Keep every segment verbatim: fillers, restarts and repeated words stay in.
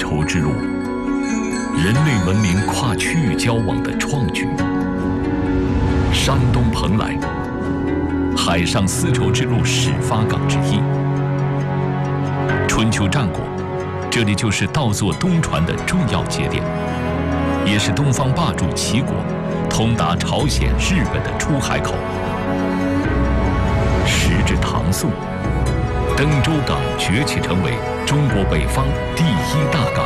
绸之路，人类文明跨区域交往的创举。山东蓬莱，海上丝绸之路始发港之一。春秋战国，这里就是稻作东传的重要节点，也是东方霸主齐国通达朝鲜、日本的出海口。时至唐宋，登州港崛起成为中国北方第一大港。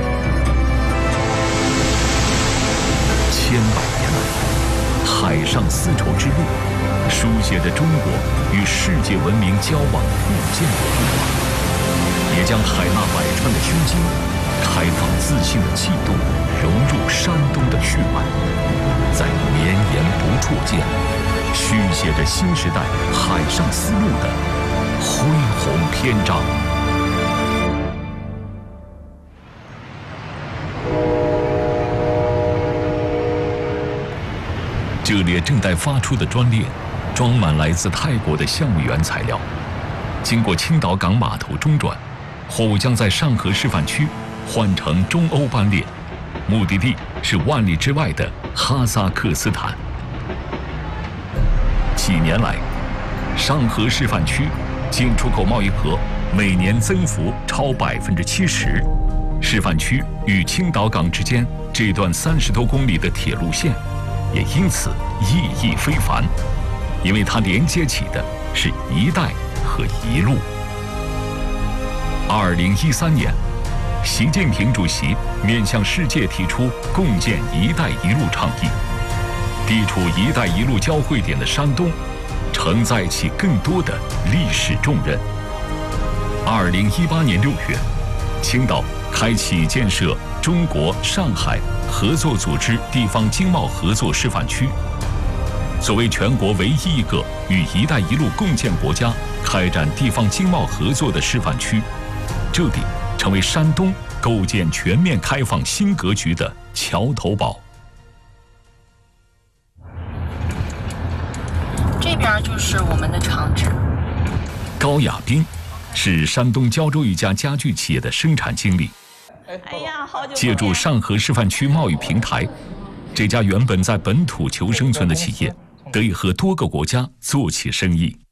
千百年来，海上丝绸之路书写着中国与世界文明交往互鉴的图画，也将海纳百川的胸襟、开放自信的气度融入山东的血脉，在绵延不辍间，续写着新时代海上丝路的恢宏篇章。这列正待发出的专列，装满来自泰国的橡木原材料，经过青岛港码头中转，货物将在上河示范区换乘中欧班列，目的地是万里之外的哈萨克斯坦。几年来，上河示范区进出口贸易额每年增幅超百分之七十。示范区与青岛港之间这段三十多公里的铁路线，也因此意义非凡，因为它连接起的是一带和一路。二零一三年，习近平主席面向世界提出共建“一带一路”倡议，地处“一带一路”交汇点的山东，承载起更多的历史重任。二零一八年六月，青岛开启建设中国上海合作组织地方经贸合作示范区。作为全国唯一一个与“一带一路”共建国家开展地方经贸合作的示范区，这里成为山东构建全面开放新格局的桥头堡。 这边就是我们的厂址。 高亚斌是山东胶州一家家具企业的生产经理。 哎呀，好久不见。 借助上河示范区贸易平台，这家原本在本土求生存的企业，得以和多个国家做起生意。